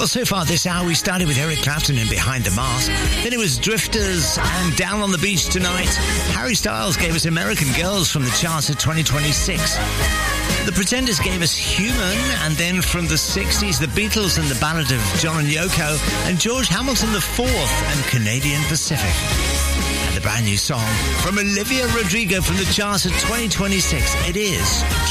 Well, so far this hour, we started with Eric Clapton and Behind the Mask. Then it was Drifters and Down on the Beach Tonight. Harry Styles gave us American Girls from the charts of 2026. The Pretenders gave us Human, and then from the 60s, the Beatles and the Ballad of John and Yoko, and George Hamilton IV and Canadian Pacific. And the brand new song from Olivia Rodrigo from the charts of 2026. It is